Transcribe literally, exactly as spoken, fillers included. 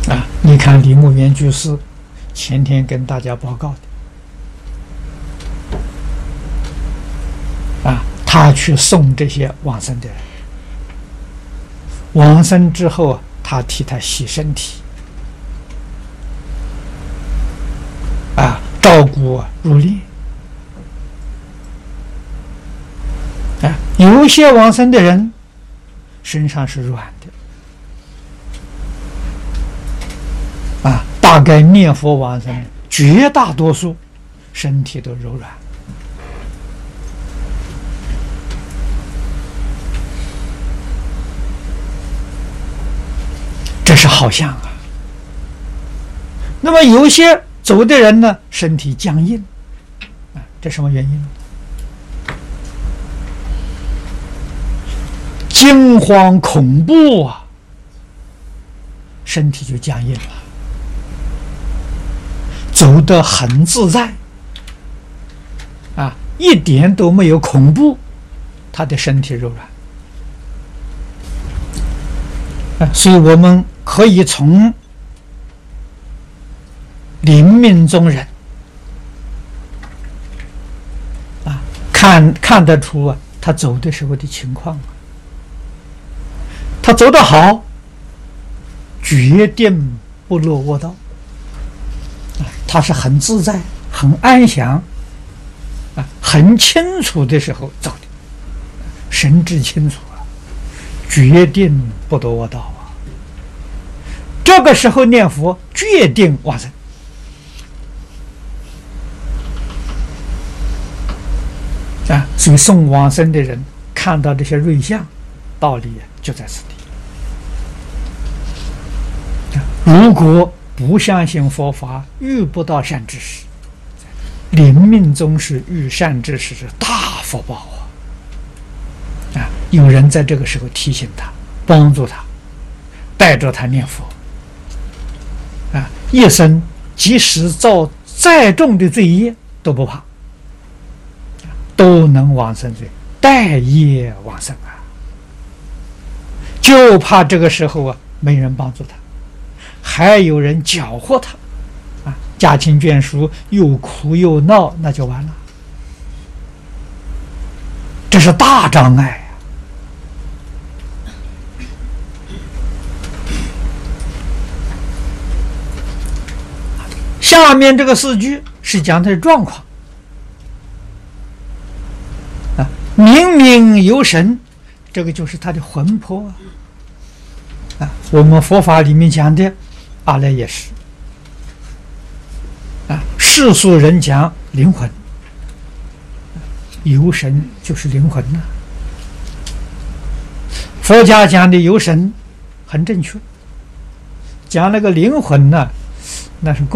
啊，你看李牧原居士前天跟大家报告的，啊，他去送这些往生的人，往生之后，他替他洗身体，啊，照顾入殓。啊，有些往生的人身上是软的，啊，大概念佛往生，绝大多数身体都柔软。这是好像啊。那么有些走的人呢，身体僵硬，啊，这什么原因呢？惊慌恐怖啊，身体就僵硬了，走得很自在啊，一点都没有恐怖，他的身体柔软啊，所以我们可以从临命终人啊看看得出啊，他走的时候的情况啊。他走得好，决定不落卧道，啊，他是很自在、很安详，啊，很清楚的时候走的，神志清楚啊，决定不落卧道啊。这个时候念佛，决定往生。啊，所以送往生的人看到这些瑞相，道理就在此地。如果不相信佛法，遇不到善知识，临命终时遇善知识是大福报啊！啊，有人在这个时候提醒他，帮助他，带着他念佛，啊，一生即使造再重的罪业都不怕，都能往生罪，带业往生啊！就怕这个时候啊，没人帮助他。还有人搅和他，啊，家亲眷属又哭又闹，那就完了。这是大障碍啊！下面这个四句是讲他的状况啊，明明有神，这个就是他的魂魄啊。啊，我们佛法里面讲的。阿赖耶识啊，世俗人讲灵魂，有神就是灵魂呐、啊。佛家讲的有神很正确，讲那个灵魂呢、啊，那是。